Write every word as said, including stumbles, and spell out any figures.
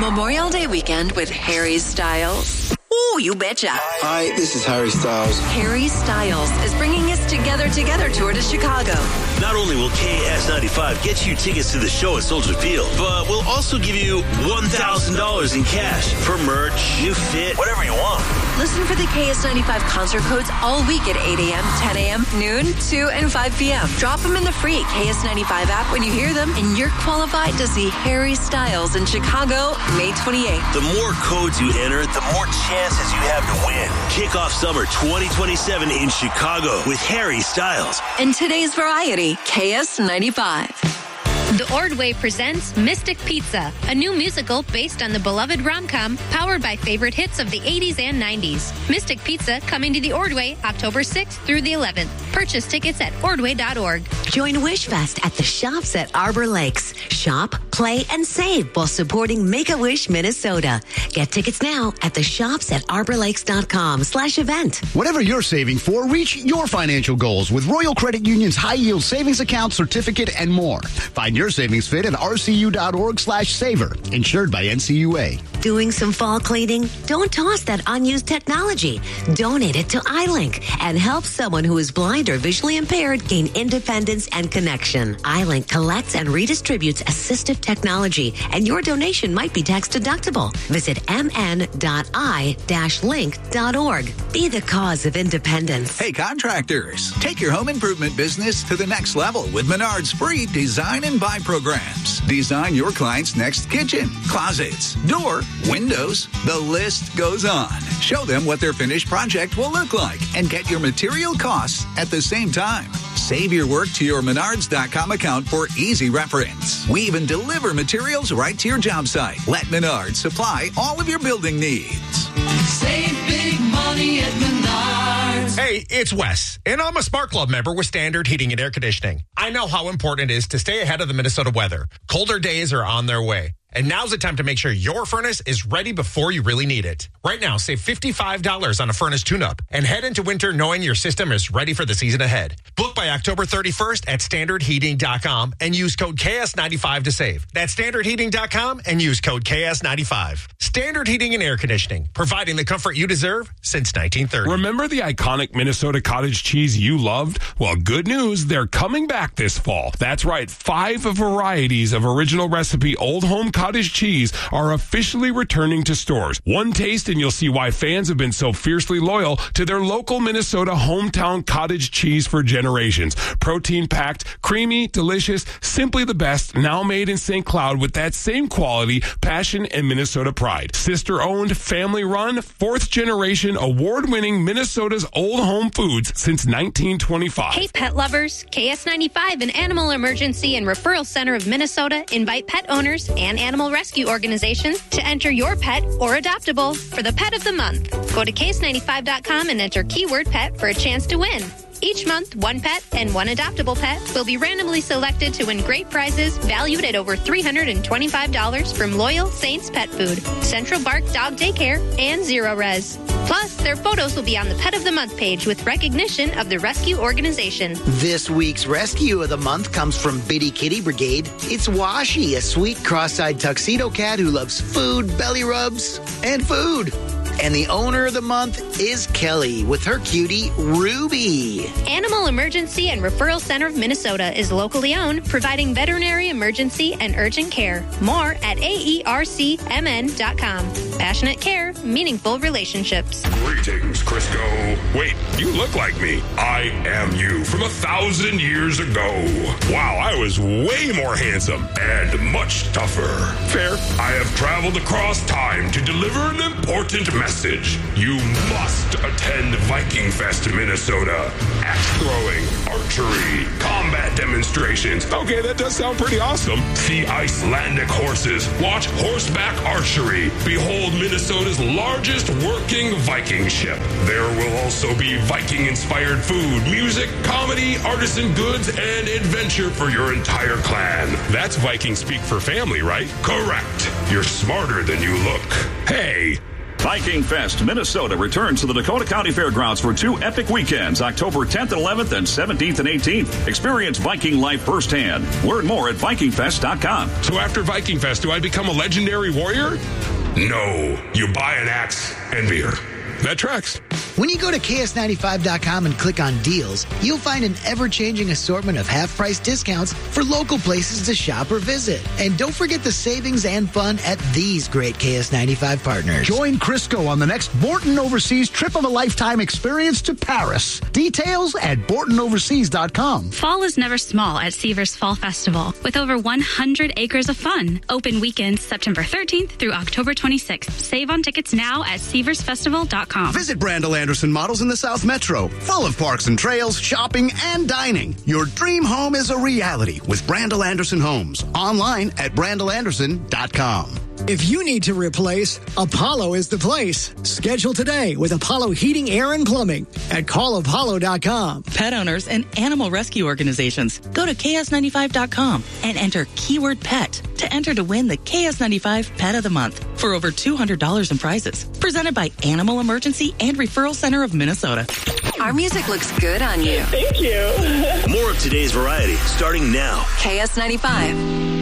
Memorial Day weekend with Harry Styles. Ooh, you betcha. Hi, this is Harry Styles. Harry Styles is bringing his Together Together tour to Chicago. Not only will K S ninety-five get you tickets to the show at Soldier Field, but we'll also give you one thousand dollars in cash for merch, new fit, whatever you want. Listen for the K S ninety-five concert codes all week at eight a.m., ten a.m., noon, two, and five p.m. Drop them in the free K S ninety-five app when you hear them, and you're qualified to see Harry Styles in Chicago May twenty-eighth. The more codes you enter, the more chances you have to win. Kick off summer twenty twenty-seven in Chicago with Harry Styles. And today's variety, K S ninety-five. The Ordway presents Mystic Pizza, a new musical based on the beloved rom-com powered by favorite hits of the eighties and nineties. Mystic Pizza coming to the Ordway October sixth through the eleventh. Purchase tickets at ordway dot org. Join Wishfest at the shops at Arbor Lakes. Shop, play, and save while supporting Make-A-Wish Minnesota. Get tickets now at the shops at arbor lakes dot com slash event. Whatever you're saving for, reach your financial goals with Royal Credit Union's high-yield savings account, certificate, and more. Find your savings fit at r c u dot org slash saver. Insured by N C U A. Doing some fall cleaning? Don't toss that unused technology. Donate it to iLink and help someone who is blind or visually impaired gain independence and connection. iLink collects and redistributes assistive technology, and your donation might be tax deductible. Visit m n dot i dash link dot org. Be the cause of independence. Hey, contractors, take your home improvement business to the next level with Menard's free design and buy programs. Design your client's next kitchen, closets, door, windows. The list goes on. Show them what their finished project will look like and get your material costs at the same time. Save your work to your menards dot com account for easy reference. We even deliver materials right to your job site. Let Menards supply all of your building needs. Save big money at Menards. Hey, it's Wes, and I'm a Smart Club member with Standard Heating and Air Conditioning. I know how important it is to stay ahead of the Minnesota weather. Colder days are on their way. And now's the time to make sure your furnace is ready before you really need it. Right now, save fifty-five dollars on a furnace tune-up and head into winter knowing your system is ready for the season ahead. Book by October thirty-first at standard heating dot com and use code K S ninety-five to save. That's standard heating dot com and use code K S ninety-five. Standard Heating and Air Conditioning, providing the comfort you deserve since nineteen thirty. Remember the iconic Minnesota cottage cheese you loved? Well, good news, they're coming back this fall. That's right, five varieties of original recipe Old Home Cottage cheese are officially returning to stores. One taste and you'll see why fans have been so fiercely loyal to their local Minnesota hometown cottage cheese for generations. Protein-packed, creamy, delicious, simply the best, now made in Saint Cloud with that same quality, passion, and Minnesota pride. Sister-owned, family-run, fourth-generation, award-winning Minnesota's Old Home Foods since nineteen twenty-five. Hey, pet lovers. K S ninety-five and Animal Emergency and Referral Center of Minnesota invite pet owners and animal rescue organizations to enter your pet or adoptable for the Pet of the Month. Go to K S ninety-five dot com and enter keyword pet for a chance to win. Each month, one pet and one adoptable pet will be randomly selected to win great prizes valued at over three hundred twenty-five dollars from Loyal Saints Pet Food, Central Bark Dog Daycare, and Zero Res. Plus, their photos will be on the Pet of the Month page with recognition of the rescue organization. This week's Rescue of the Month comes from Bitty Kitty Brigade. It's Washi, a sweet cross-eyed tuxedo cat who loves food, belly rubs, and food. And the owner of the month is Kelly with her cutie, Ruby. Animal Emergency and Referral Center of Minnesota is locally owned, providing veterinary emergency and urgent care. More at A E R C M N dot com. Passionate care, meaningful relationships. Greetings, Crisco. Wait, you look like me. I am you from a thousand years ago. Wow, I was way more handsome and much tougher. Fair. I have traveled across time to deliver an important message. You must attend Viking Fest, Minnesota. Axe throwing, archery, combat demonstrations. Okay, that does sound pretty awesome. See Icelandic horses. Watch horseback archery. Behold Minnesota's largest working Viking ship. There will also be Viking-inspired food, music, comedy, artisan goods, and adventure for your entire clan. That's Viking speak for family, right? Correct. You're smarter than you look. Hey, Viking Fest Minnesota returns to the Dakota County Fairgrounds for two epic weekends, October tenth and eleventh and seventeenth and eighteenth. Experience Viking life firsthand. Learn more at Viking Fest dot com. So after Viking Fest, do I become a legendary warrior? No, you buy an axe and beer. That tracks. When you go to K S ninety-five dot com and click on deals, you'll find an ever-changing assortment of half-price discounts for local places to shop or visit. And don't forget the savings and fun at these great K S ninety-five partners. Join Crisco on the next Borton Overseas trip of a lifetime experience to Paris. Details at Borton Overseas dot com. Fall is never small at Seavers Fall Festival with over one hundred acres of fun. Open weekends September thirteenth through October twenty-sixth. Save on tickets now at Seavers Festival dot com. Visit Brandel Anderson Models in the South Metro, full of parks and trails, shopping, and dining. Your dream home is a reality with Brandel Anderson Homes. Online at Brandel Anderson dot com. If you need to replace, Apollo is the place. Schedule today with Apollo Heating, Air, and Plumbing at call apollo dot com. Pet owners and animal rescue organizations, go to K S ninety-five dot com and enter keyword pet to enter to win the K S ninety-five Pet of the Month for over two hundred dollars in prizes. Presented by Animal Emergency and Referral Center of Minnesota. Our music looks good on you. Thank you. More of today's variety starting now. K S ninety-five.